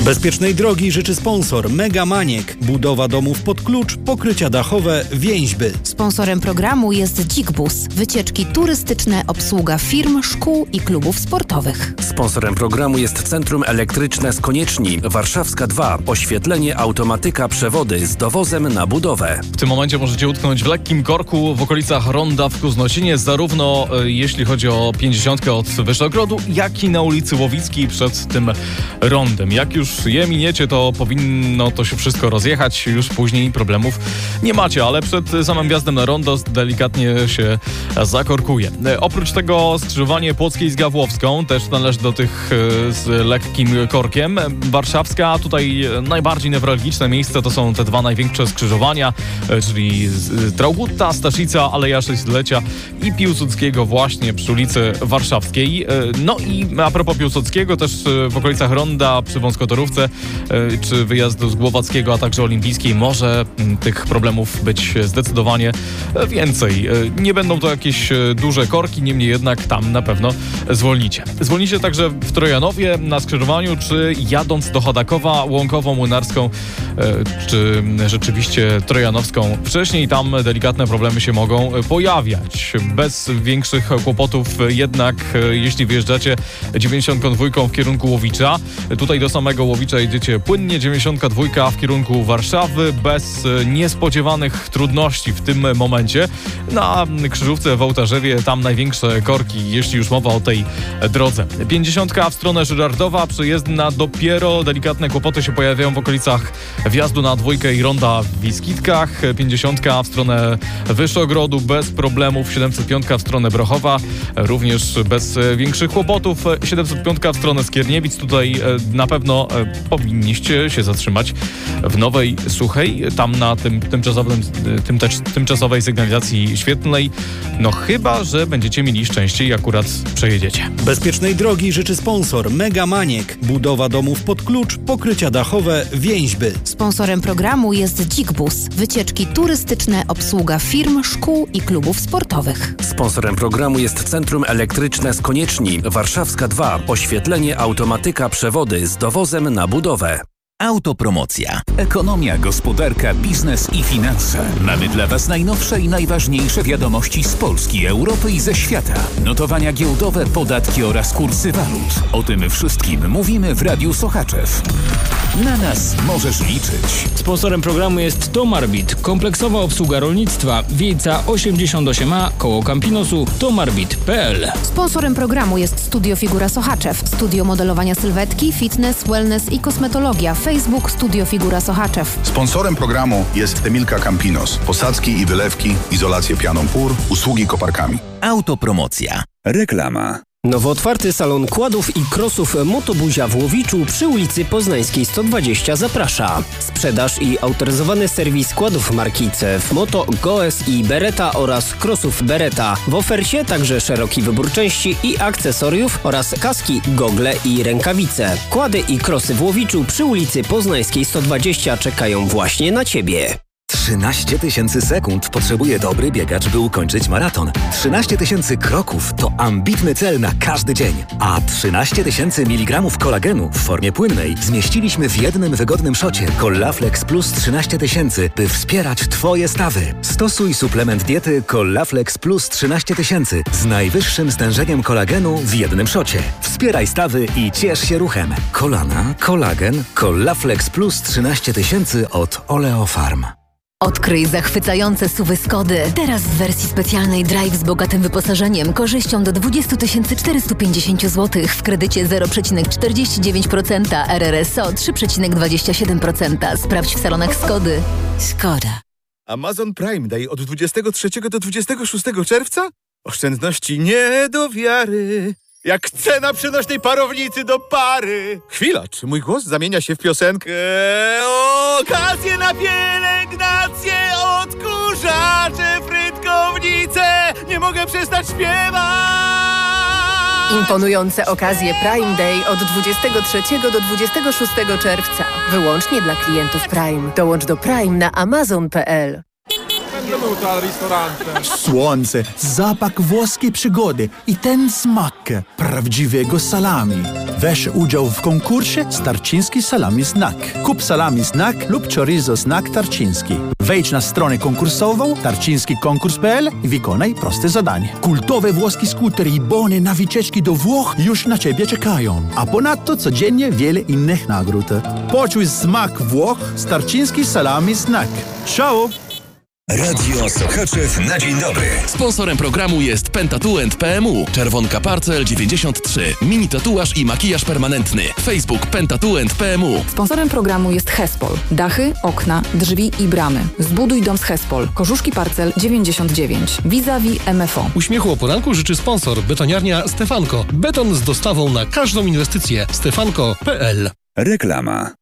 Bezpiecznej drogi życzy sponsor Mega Maniek. Budowa domów pod klucz, pokrycia dachowe, więźby. Sponsorem programu jest Dzik-Bus. Wycieczki turystyczne, obsługa firm, szkół i klubów sportowych. Sponsorem programu jest Centrum Elektryczne z Konieczni, Warszawska 2. Oświetlenie, automatyka, przewody z dowozem na budowę. W tym momencie możecie utknąć w lekkim korku w okolicach ronda w Kuznocinie, zarówno jeśli chodzi o 50 od Wyszogrodu, jak i na ulicy Łowickiej przed tym rondem. Jak już je miniecie, to powinno to się wszystko rozjechać, już później problemów nie macie, ale przed samym wjazdem na rondo delikatnie się zakorkuje. Oprócz tego skrzyżowanie Płockiej z Gawłowską też należy do tych z lekkim korkiem. Warszawska, tutaj najbardziej newralgiczne miejsce to są te dwa największe skrzyżowania, czyli Traugutta, Staszica, Aleja Sześciolecia i Piłsudskiego właśnie przy ulicy Warszawskiej. No i a propos Piłsudskiego, też w okolicach ronda przy Wąskotorówce czy wyjazdu z Głowackiego, a także Olimpijskiej może tych problemów być zdecydowanie więcej. Nie będą to jakieś duże korki, niemniej jednak tam na pewno zwolnicie. Zwolnicie także w Trojanowie na skrzyżowaniu, czy jadąc do Chodakowa, Łąkową, Młynarską, czy rzeczywiście Trojanowską. Wcześniej tam delikatne problemy się mogą pojawiać. Bez większych kłopotów jednak, jeśli wyjeżdżacie 92 w kierunku Łowicza, tutaj do samego Łowicza jedziecie płynnie, 92 w kierunku Warszawy, bez niespodziewanych trudności w tym momencie. Na krzyżówce w Ołtarzewie tam największe korki, jeśli już mowa o tej drodze. 50 w stronę Żyrardowa, przejezdna, dopiero delikatne kłopoty się pojawiają w okolicach wjazdu na dwójkę i ronda w Wiskitkach. 50 w stronę Wyszogrodu bez problemów. 705 w stronę Brochowa, również bez większych kłopotów. 705 w stronę Skierniewic, tutaj na pewno powinniście się zatrzymać w Nowej Suchej, tam na tym tymczasowej sygnalizacji świetlnej. No chyba, że będziecie mieli szczęście i akurat przejedziecie. Bezpiecznej drogi życzy sponsor Mega Maniek. Budowa domów pod klucz, pokrycia dachowe, więźby. Sponsorem programu jest Dzik-Bus. Wycieczki turystyczne, obsługa firm, szkół i klubów sportowych. Sponsorem programu jest Centrum Elektryczne z Konieczni, Warszawska 2. Oświetlenie, automatyka, przewody z dowozem na budowę. Autopromocja. Ekonomia, gospodarka, biznes i finanse. Mamy dla Was najnowsze i najważniejsze wiadomości z Polski, Europy i ze świata. Notowania giełdowe, podatki oraz kursy walut. O tym wszystkim mówimy w Radiu Sochaczew. Na nas możesz liczyć. Sponsorem programu jest Tomarbit. Kompleksowa obsługa rolnictwa. Wiejca 88A, koło Campinosu. Tomarbit.pl. Sponsorem programu jest Studio Figura Sochaczew. Studio modelowania sylwetki, fitness, wellness i kosmetologia. Facebook Studio Figura Sochaczew. Sponsorem programu jest Emilka Campinos. Posadzki i wylewki, izolację pianą pór, usługi koparkami. Autopromocja. Reklama. Nowo otwarty salon kładów i krosów Motobuzia w Łowiczu przy ulicy Poznańskiej 120 zaprasza. Sprzedaż i autoryzowany serwis kładów marki CF Moto, Goes i Beretta oraz krosów Beretta. W ofercie także szeroki wybór części i akcesoriów oraz kaski, gogle i rękawice. Kłady i krosy w Łowiczu przy ulicy Poznańskiej 120 czekają właśnie na Ciebie. 13 000 sekund potrzebuje dobry biegacz, by ukończyć maraton. 13 000 kroków to ambitny cel na każdy dzień. A 13 000 mg kolagenu w formie płynnej zmieściliśmy w jednym wygodnym szocie Collaflex Plus 13 000, by wspierać Twoje stawy. Stosuj suplement diety Collaflex Plus 13 000 z najwyższym stężeniem kolagenu w jednym szocie. Wspieraj stawy i ciesz się ruchem. Kolana, kolagen, Collaflex Plus 13 000 od Oleofarm. Odkryj zachwycające SUV-y Skody. Teraz w wersji specjalnej Drive z bogatym wyposażeniem, korzyścią do 20 450 zł w kredycie 0,49%, RRSO 3,27%. Sprawdź w salonach Skody. Skoda. Amazon Prime Day od 23 do 26 czerwca? Oszczędności nie do wiary. Jak cena przenośnej parownicy do pary. Chwila, czy mój głos zamienia się w piosenkę? Okazje na pielęgnację, odkurzacze, frytkownice. Nie mogę przestać śpiewać. Imponujące okazje Prime Day od 23 do 26 czerwca. Wyłącznie dla klientów Prime. Dołącz do Prime na amazon.pl. Słońce, zapach włoskiej przygody i ten smak prawdziwego salami. Weź udział w konkursie Tarczyński Salami Snack. Kup salami snack lub chorizo snack tarczyński. Wejdź na stronę konkursową tarczyńskikonkurs.pl i wykonaj proste zadanie. Kultowe włoskie skutery i bony na wycieczki do Włoch już na Ciebie czekają. A ponadto codziennie wiele innych nagród. Poczuj smak Włoch z Tarczyński Salami Snack. Ciao! Radio Sochaczew na dzień dobry. Sponsorem programu jest Pentatuent PMU. Czerwonka Parcel 93. Mini tatuaż i makijaż permanentny. Facebook Pentatuent PMU. Sponsorem programu jest Hespol. Dachy, okna, drzwi i bramy. Zbuduj dom z Hespol. Korzuszki Parcel 99. Vis-a-vis MFO. Uśmiechu o poranku życzy sponsor betoniarnia Stefanko. Beton z dostawą na każdą inwestycję. Stefanko.pl. Reklama.